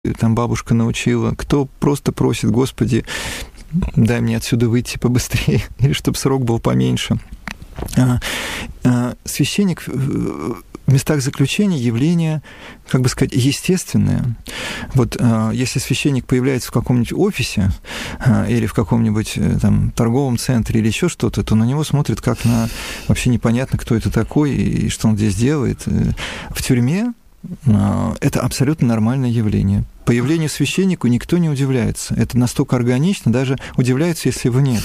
там бабушка научила, кто просто просит: Господи, дай мне отсюда выйти побыстрее, или чтобы срок был поменьше. Священник в местах заключения явление, как бы сказать, естественное. Вот если священник появляется в каком-нибудь офисе или в каком-нибудь там торговом центре или еще что-то, то на него смотрят как на вообще непонятно, кто это такой и что он здесь делает. В тюрьме это абсолютно нормальное явление. Появлению священнику никто не удивляется. Это настолько органично, даже удивляются, если его нет.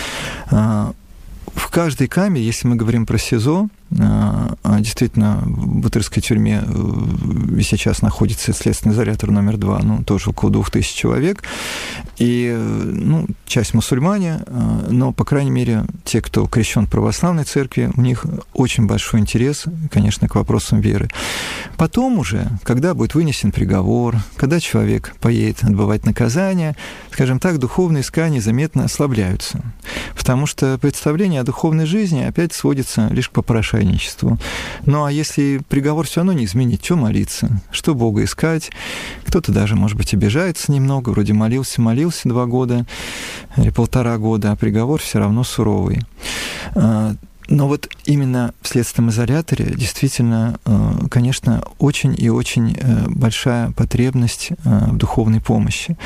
В каждой камере, если мы говорим про СИЗО, действительно, в Бутырской тюрьме сейчас находится следственный изолятор номер 2, тоже около 2000 человек, и часть мусульмане, но, по крайней мере, те, кто крещен в православной церкви, у них очень большой интерес, конечно, к вопросам веры. Потом уже, когда будет вынесен приговор, когда человек поедет отбывать наказание, скажем так, духовные искания заметно ослабляются, потому что представление о духовной жизни опять сводится лишь к попрошайничеству. Ну а если приговор все равно не изменить, что молиться? Что Бога искать? Кто-то даже, может быть, обижается немного, вроде молился 2 года или 1,5 года, а приговор все равно суровый. Но вот именно в следственном изоляторе действительно, конечно, очень и очень большая потребность в духовной помощи.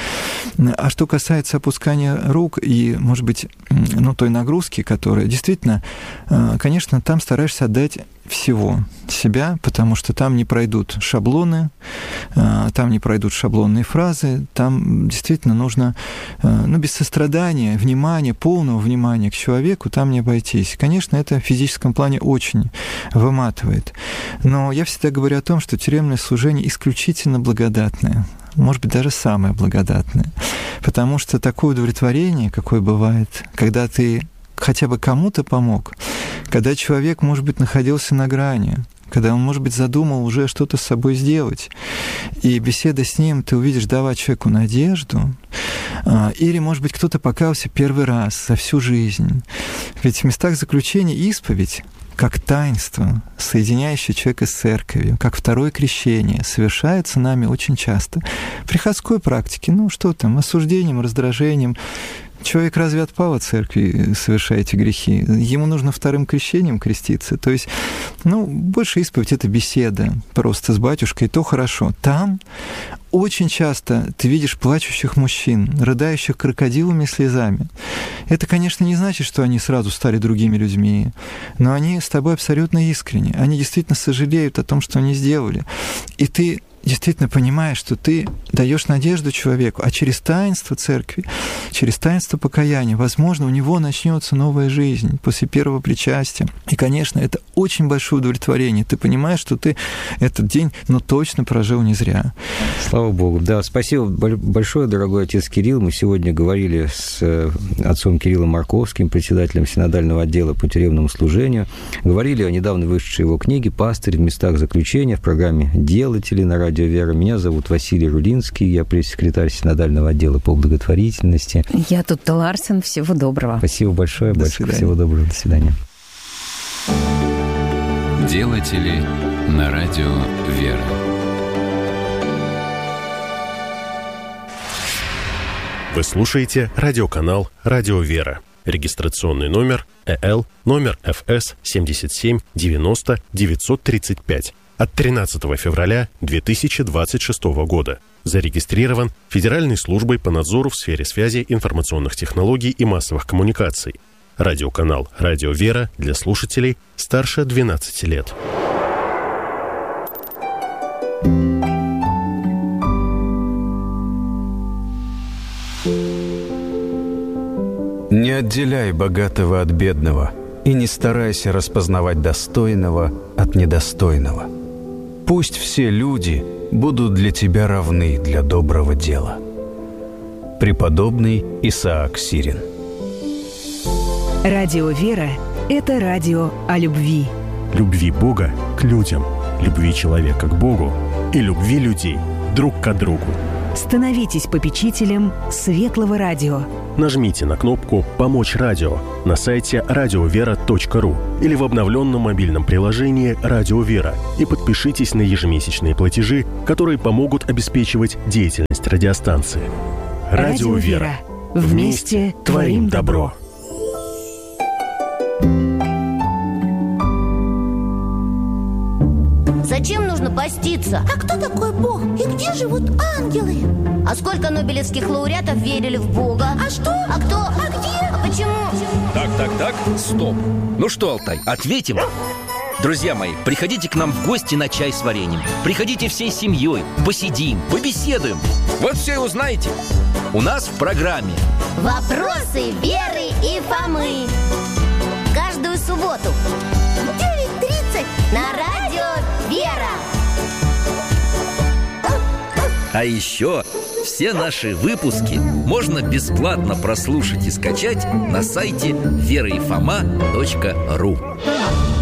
А что касается опускания рук и, может быть, той нагрузки, которая действительно, конечно, там стараешься отдать всего себя, потому что там не пройдут шаблоны, там не пройдут шаблонные фразы, там действительно нужно, без сострадания, внимания, полного внимания к человеку там не обойтись. Конечно, это в физическом плане очень выматывает. Но я всегда говорю о том, что тюремное служение исключительно благодатное, может быть, даже самое благодатное, потому что такое удовлетворение, какое бывает, когда ты хотя бы кому-то помог, когда человек, может быть, находился на грани, когда он, может быть, задумал уже что-то с собой сделать, и беседа с ним, ты увидишь, давать человеку надежду, или, может быть, кто-то покаялся первый раз за всю жизнь. Ведь в местах заключения исповедь, как таинство, соединяющее человека с церковью, как второе крещение, совершается нами очень часто. В приходской практике, осуждением, раздражением. Человек разве отпал от церкви, совершая эти грехи? Ему нужно вторым крещением креститься. То есть, больше исповедь — это беседа просто с батюшкой, и то хорошо. Там очень часто ты видишь плачущих мужчин, рыдающих крокодиловыми слезами. Это, конечно, не значит, что они сразу стали другими людьми, но они с тобой абсолютно искренне. Они действительно сожалеют о том, что они сделали. И ты действительно понимаешь, что ты даешь надежду человеку, а через таинство церкви, через таинство покаяния, возможно, у него начнется новая жизнь после первого причастия. И, конечно, это очень большое удовлетворение. Ты понимаешь, что ты этот день, точно прожил не зря. Слава Богу. Да, спасибо большое, дорогой отец Кирилл. Мы сегодня говорили с отцом Кириллом Марковским, председателем синодального отдела по тюремному служению. Говорили о недавно вышедшей его книге «Пастырь в местах заключения» в программе «Делатели» на радио «Вера». Меня зовут Василий Рулинский, я пресс-секретарь синодального отдела по благотворительности. Я Тутта Ларсен. Всего доброго. Спасибо большое. Всего доброго. До свидания. Делатели на радио «Вера». Вы слушаете радиоканал «Радио Вера». Регистрационный номер ЭЛ, номер ФС 77 90 935. От 13 февраля 2026 года. Зарегистрирован Федеральной службой по надзору в сфере связи, информационных технологий и массовых коммуникаций. Радиоканал «Радио Вера» для слушателей старше 12 лет. Не отделяй богатого от бедного и не старайся распознавать достойного от недостойного. Пусть все люди будут для тебя равны для доброго дела. Преподобный Исаак Сирин. Радио «Вера» — это радио о любви. Любви Бога к людям, любви человека к Богу и любви людей друг к другу. Становитесь попечителем Светлого Радио. Нажмите на кнопку «Помочь радио» на сайте radiovera.ru или в обновленном мобильном приложении «Радио Вера» и подпишитесь на ежемесячные платежи, которые помогут обеспечивать деятельность радиостанции. Радио Вера. Вместе творим добро. Зачем нужно поститься? А кто такой Бог? И где живут ангелы? А сколько нобелевских лауреатов верили в Бога? А что? А кто? А где? А почему? Так, стоп. Ну что, Алтай, ответим? Друзья мои, приходите к нам в гости на чай с вареньем. Приходите всей семьей, посидим, побеседуем. Вот все и узнаете. У нас в программе «Вопросы Веры и Фомы». Каждую субботу в 9:30 на Радио Вера. А еще все наши выпуски можно бесплатно прослушать и скачать на сайте вераифома.ру.